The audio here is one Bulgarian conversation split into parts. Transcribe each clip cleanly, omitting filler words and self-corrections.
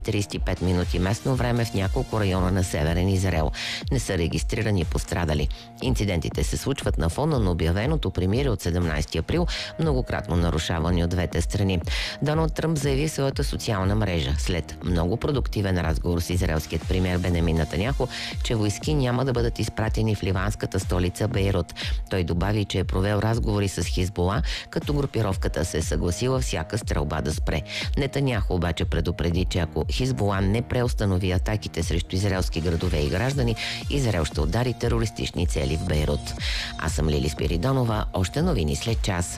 35 минути местно време в няколко района на Северен Израел. Не са регистрирани пострадали. Инцидентите се случват на фона на обявеното примирие от 17 април, многократно нарушавани от двете страни. Доналд Тръмп заяви в своята социална мрежа след много продуктивен разговор с израелският премиер Бенямин Нетаняху, че войски няма да бъдат изпратени в ливанската столица Бейрут. Той добави, че е провел разговори с Хизбула, като групировката се е съгласила всяка стрелба да спре. Нетаняху обаче предупреди, че ако Хизбула не преустанови атаките срещу израелски градове и граждани, Израел ще удари терористични цели в Бейрут. Аз съм Лили Спиридонова. Още новини след час.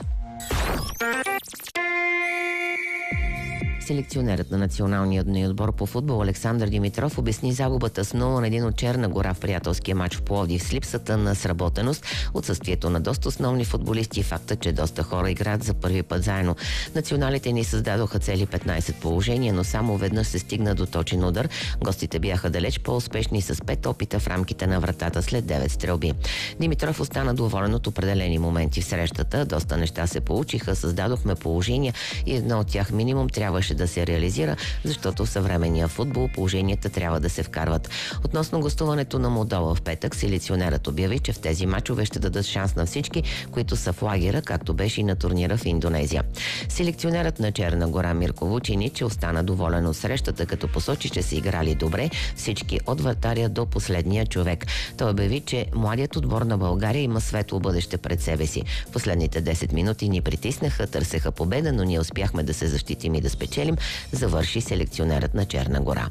Селекционерът на националния отбор по футбол Александър Димитров обясни загубата с 0-1 от Черна гора в приятелския матч в Пловдив с липсата на сработеност, отсъствието на доста основни футболисти и факта, че доста хора играят за първи път заедно. Националите ни създадоха цели 15 положения, но само веднъж се стигна до точен удар. Гостите бяха далеч по-успешни с 5 опита в рамките на вратата след 9 стрелби. Димитров остана доволен от определени моменти в срещата. Доста неща се получиха, създадохме положения и едно от тях минимум трябваше да се реализира, защото в съвременния футбол положенията трябва да се вкарват. Относно гостуването на Молдова в петък, селекционерът обяви, че в тези мачове ще дадат шанс на всички, които са в лагера, както беше и на турнира в Индонезия. Селекционерът на Черна гора Мирко Вучинич остана доволен от срещата, като посочи, че са играли добре всички от вратаря до последния човек. Той обяви, че младият отбор на България има светло бъдеще пред себе си. Последните 10 минути ни притиснаха, търсеха победа, но ние успяхме да се защитим и да спечелим, завърши селекционерът на Черна гора.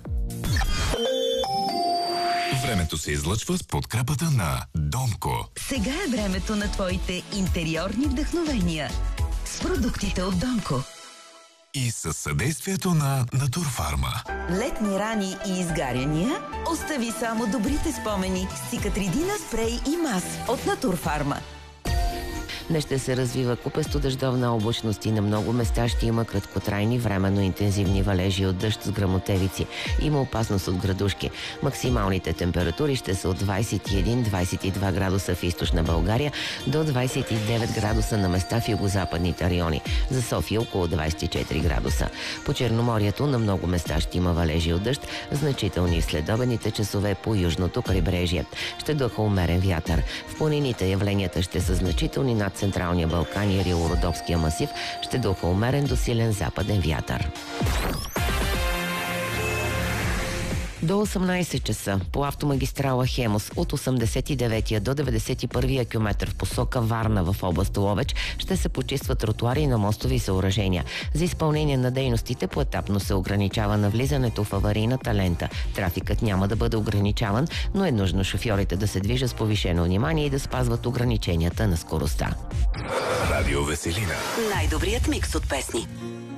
Времето се излъчва с подкрепата на Донко. Сега е времето на твоите интериорни вдъхновения с продуктите от Донко. И със съдействието на Натурфарма. Летни рани и изгаряния? Остави само добрите спомени с Цикатридина спрей и мас от Натурфарма. Днес ще се развива купесто дъждовна облачност и на много места ще има краткотрайни временно интензивни валежи от дъжд с гръмотевици. Има опасност от градушки. Максималните температури ще са от 21-22 градуса в източна България до 29 градуса на места в югозападните райони. За София около 24 градуса. По Черноморието на много места ще има валежи от дъжд, значителни в следобедните часове по южното крайбрежие. Ще духа умерен вятър. В планините явленията ще са значителни над Централния Балкан и Рило-Родопския масив, ще духа умерен до силен западен вятър. До 18 часа по автомагистрала Хемус от 89-я до 91-я километър в посока Варна в област Ловеч ще се почистват тротуари на мостови съоръжения. За изпълнение на дейностите поетапно се ограничава навлизането в аварийната лента. Трафикът няма да бъде ограничаван, но е нужно шофьорите да се движат с повишено внимание и да спазват ограниченията на скоростта. Радио Веселина. Най-добрият микс от песни.